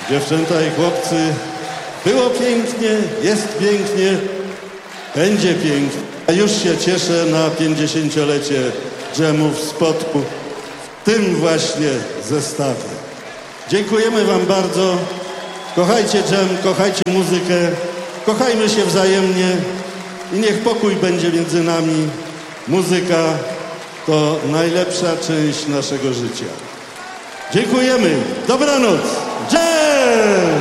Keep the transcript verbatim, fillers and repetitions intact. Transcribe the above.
Dziewczęta i chłopcy, było pięknie, jest pięknie, będzie pięknie. A już się cieszę na pięćdziesięciolecie dżemów z Podpu w tym właśnie zestawie. Dziękujemy wam bardzo. Kochajcie dżem, kochajcie muzykę, kochajmy się wzajemnie i niech pokój będzie między nami. Muzyka to najlepsza część naszego życia. Dziękujemy. Dobranoc. Dżem!